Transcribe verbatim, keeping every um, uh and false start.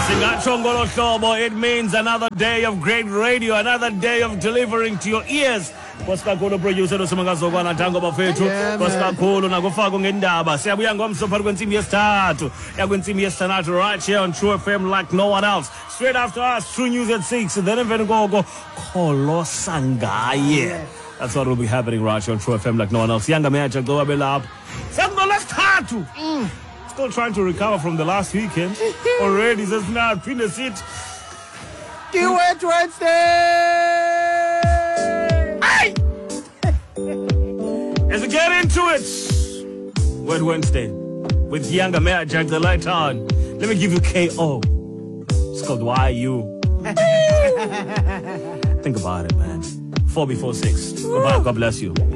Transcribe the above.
Singachongolo Shobo, it means another day of great radio, another day of delivering to your ears. Kwasikakhulu producer uSimangazokwana Tango Bafethu, kwasikakhulu nakufaka ngendaba. Siyabuya ngomso phakathi kwensimbi yesithathu, yakwensimbi yesithathu right here on True F M like no one else. Straight after us, True News at six, then emveni koko Kholosa Ngaye. That's what will be happening right here on True F M like no one else. Yanga Meya Jagwa belapha. Siyakho lesithathu. Still trying to recover from the last weekend. Already says now Pina sit. Kiwet Wednesday. Hey! As we get into it, Wet Wednesday with Yanga Meya Jag the light on. Let me give you K O. It's called Why You. Think about it, man. Four before six. Goodbye. God bless you.